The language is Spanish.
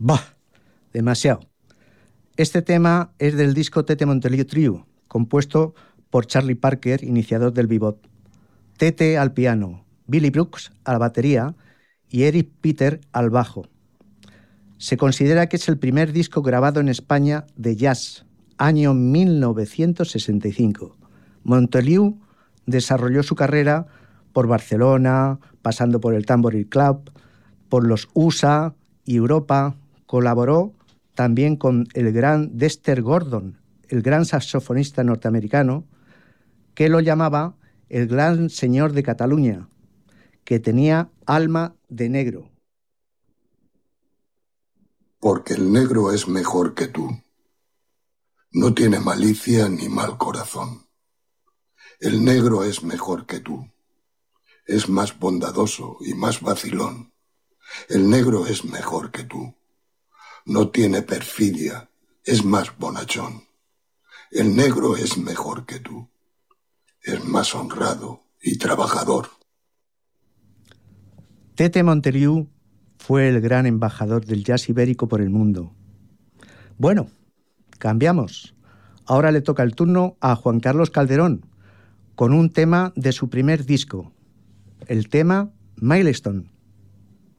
Bah, demasiado. Este tema es del disco Tete Montoliu Trio, compuesto por Charlie Parker, iniciador del bebop, Tete al piano, Billy Brooks a la batería y Eric Peter al bajo. Se considera que es el primer disco grabado en España de jazz, año 1965. Montoliu desarrolló su carrera por Barcelona, pasando por el Tamboril Club, por los USA y Europa. Colaboró también con el gran Dexter Gordon, el gran saxofonista norteamericano, que lo llamaba el gran señor de Cataluña, que tenía alma de negro. Porque el negro es mejor que tú. No tiene malicia ni mal corazón. El negro es mejor que tú. Es más bondadoso y más vacilón. El negro es mejor que tú. No tiene perfidia, es más bonachón. El negro es mejor que tú. Es más honrado y trabajador. Tete Montoliu fue el gran embajador del jazz ibérico por el mundo. Bueno, cambiamos. Ahora le toca el turno a Juan Carlos Calderón, con un tema de su primer disco, el tema Milestone.